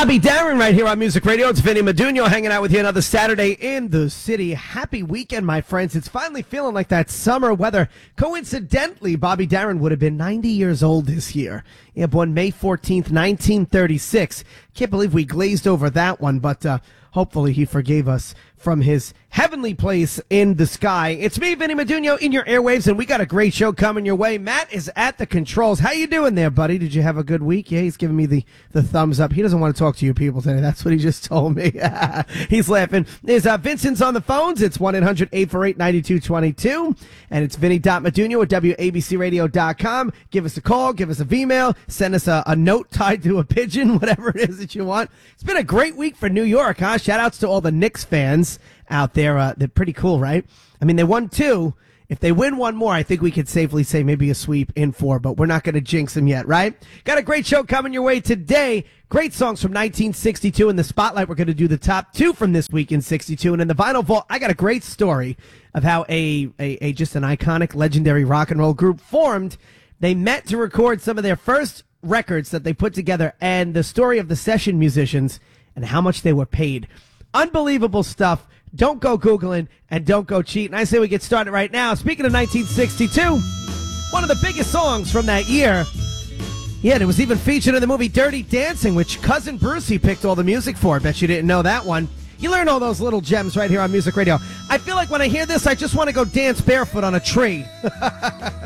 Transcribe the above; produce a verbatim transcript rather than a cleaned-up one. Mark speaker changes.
Speaker 1: Bobby Darin right here on Music Radio. It's Vinny Madunio hanging out with you another Saturday in the city. Happy weekend, my friends. It's finally feeling like that summer weather. Coincidentally, Bobby Darin would have been ninety years old this year. Yeah, born May fourteenth, nineteen thirty-six. Can't believe we glazed over that one, but uh, hopefully he forgave us from his heavenly place in the sky. It's me, Vinny Madunio, in your airwaves, and we got a great show coming your way. Matt is at the controls. How you doing there, buddy? Did you have a good week? Yeah, he's giving me the, the thumbs up. He doesn't want to talk to you people today. That's what he just told me. He's laughing. There's uh, Vincent's on the phones. It's one eight hundred eight four eight nine two two two, and it's vinny.madunio at W A B C radio dot com. Give us a call. Give us a V-mail. Send us a, a note tied to a pigeon, whatever it is that you want. It's been a great week for New York, huh? Shout-outs to all the Knicks fans out there. Uh, they're pretty cool, right? I mean, they won two. If they win one more, I think we could safely say maybe a sweep in four, but we're not going to jinx them yet, right? Got a great show coming your way today. Great songs from nineteen sixty-two. In the Spotlight, we're going to do the top two from this week in sixty-two. And in the Vinyl Vault, I got a great story of how a, a, a just an iconic, legendary rock and roll group formed. They met to record some of their first records that they put together, and the story of the session musicians and how much they were paid. Unbelievable stuff. Don't go Googling and don't go cheating. I say we get started right now. Speaking of nineteen sixty-two, one of the biggest songs from that year. Yeah, and it was even featured in the movie Dirty Dancing, which Cousin Brucey picked all the music for. I bet you didn't know that one. You learn all those little gems right here on Music Radio. I feel like when I hear this, I just want to go dance barefoot on a tree.